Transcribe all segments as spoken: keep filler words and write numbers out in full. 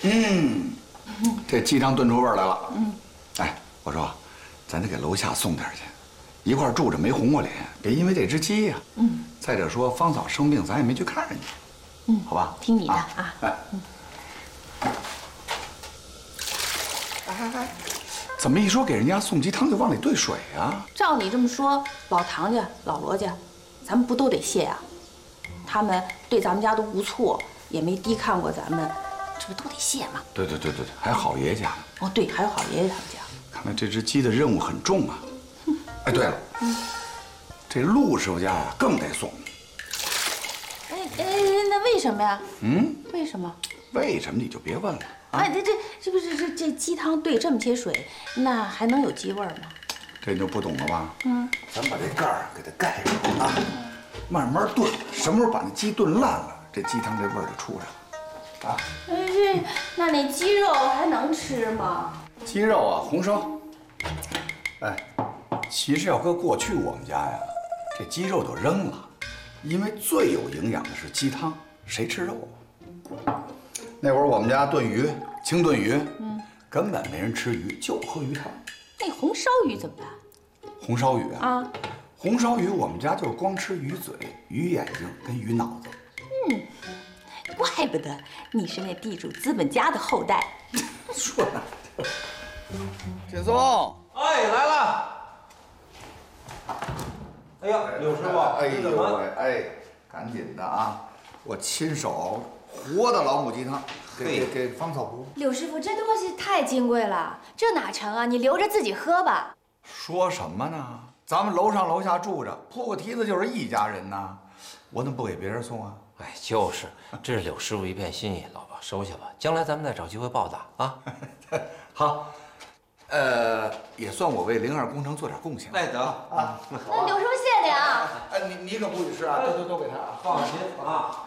嗯，这鸡汤炖出味儿来了。嗯，哎，我说，咱得给楼下送点去，一块住着没红过脸，别因为这只鸡呀。嗯。再者说，芳嫂生病，咱也没去看人家。嗯，好吧。 听你的啊。哎。嗯。 哎哎，怎么一说给人家送鸡汤就往里兑水啊？ 照你这么说，老唐家、老罗家，咱们不都得谢呀？他们对咱们家都不错，也没低看过咱们。这不都得谢吗？ 对对对对对，还有好爷爷家呢。 哦，对，还有好爷爷他们家。 看来这只鸡的任务很重啊。哎，对了，嗯，这陆师傅家呀更得送。 哎哎，那为什么呀？ 嗯， 为什么？ 为什么你就别问了。 哎，这这这不是这这鸡汤兑这么些水，那还能有鸡味儿吗？ 这你就不懂了吧？嗯，咱把这盖儿给它盖上啊，慢慢炖，什么时候把那鸡炖烂了，这鸡汤这味儿就出来了。啊， 哎，这那那鸡肉还能吃吗？ 鸡肉啊，红烧。哎，其实要搁过去我们家呀，这鸡肉就扔了，因为最有营养的是鸡汤，谁吃肉啊？那会儿我们家炖鱼，清炖鱼，嗯，根本没人吃鱼，就喝鱼汤。 那红烧鱼怎么办？ 红烧鱼啊？ 啊， 红烧鱼我们家就是光吃鱼嘴、鱼眼睛跟鱼脑子。 嗯。怪不得你是那地主资本家的后代。 说哪去了？铁松， 哎，来了。哎呀，柳师傅， 哎呦喂，哎，赶紧的啊！我亲手熬活的老母鸡汤，给给给芳草姑。 柳师傅，这东西太金贵了，这哪成啊？你留着自己喝吧。 说什么呢？咱们楼上楼下住着，铺个梯子就是一家人呐，我怎么不给别人送啊？ 哎，就是，这是柳师傅一片心意，老婆收下吧，将来咱们再找机会报答啊。 好，呃，也算我为零二工程做点贡献。 哎，得啊， 那柳师傅谢谢你啊。 哎，你你可不许吃啊，都都都给他啊， 放心啊。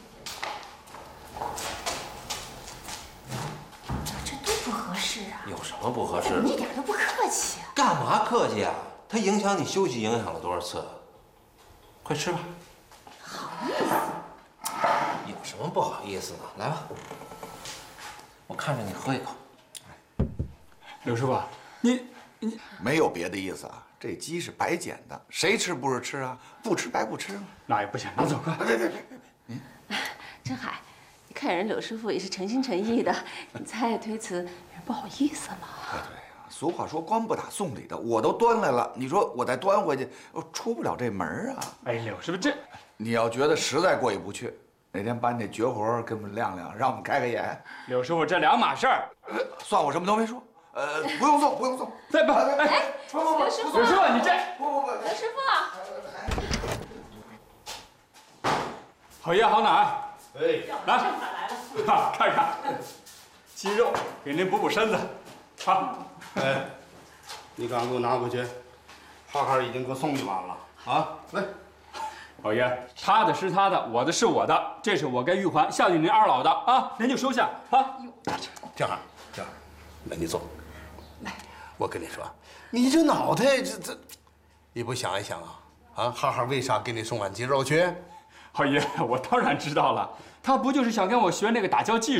这多不合适啊！ 有什么不合适？ 你一点都不客气啊！ 干嘛客气啊？他影响你休息，影响了多少次？快吃吧。 好意思。 有什么不好意思的？来吧，我看着你喝一口。 柳师傅，你你没有别的意思啊，这鸡是白捡的，谁吃不是吃啊？不吃白不吃嘛。 那也不行，拿走快！ 别别别别别！ 嗯，真海，你看人柳师傅也是诚心诚意的，你再推辞，人不好意思了。 哎，对呀，俗话说官不打送礼的，我都端来了，你说我再端回去，我出不了这门啊。 哎，柳师傅这， 你要觉得实在过意不去，哪天把你那绝活给我们亮亮，让我们开开眼。 柳师傅这两码事儿， 算我什么都没说。呃，不用送，不用送。 再不，哎， 不不不，柳师傅， 柳师傅你这， 不不不， 柳师傅，好爷好奶， 哎， 来，啊，看看，鸡肉给您补补身子，好。 哎，你赶快给我拿回去，哈哈已经给我送去完了啊！来， 老爷，他的是他的，我的是我的，这是我该玉环孝敬您二老的啊，您就收下啊。 这样，这样，来你坐。来，我跟你说，你这脑袋这这，你不想一想啊？啊，哈哈为啥给你送碗鸡肉去？ 老爷，我当然知道了，他不就是想跟我学那个打交技术？